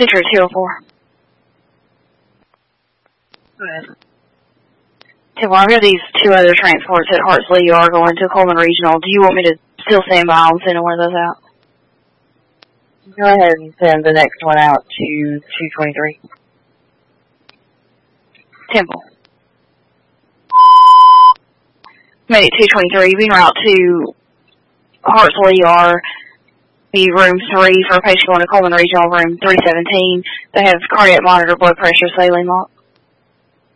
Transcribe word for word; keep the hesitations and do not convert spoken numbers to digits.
Citrus two oh four. Go ahead. Temple, I've got these two other transports at Hartsley Yard going to Coleman Regional. Do you want me to still stand by on sending one of those out? Go ahead and send the next one out to two twenty-three. Temple. Made it two twenty-three. Being route to Hartsley Yard. Be room three for a patient going to Coleman Regional, room three seventeen. They have cardiac monitor, blood pressure, saline lock.